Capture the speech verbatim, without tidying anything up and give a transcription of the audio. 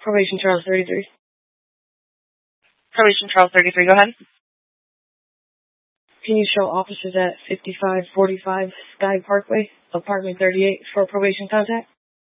Probation Charles thirty-three. Probation Charles thirty-three, go ahead. Can you show officers at fifty-five forty-five Sky Parkway, apartment thirty-eight, for probation contact?